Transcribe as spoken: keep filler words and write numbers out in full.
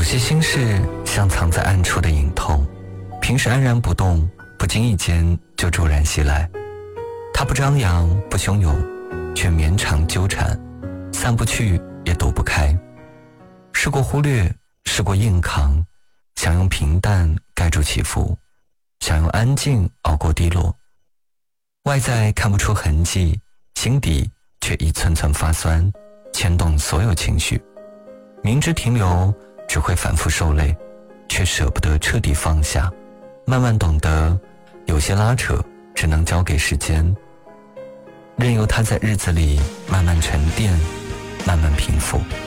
些心事像藏在暗处的隐痛，平时安然不动，不经意间就骤然袭来。它不张扬不汹涌，却绵长纠缠，散不去也躲不开。试过忽略，试过硬扛，想用平淡盖住起伏，想用安静熬过低落。外在看不出痕迹，心底却一寸寸发酸，牵动所有情绪。明知停留只会反复受累，却舍不得彻底放下。慢慢懂得，有些拉扯只能交给时间，任由它在日子里慢慢沉淀，慢慢平复。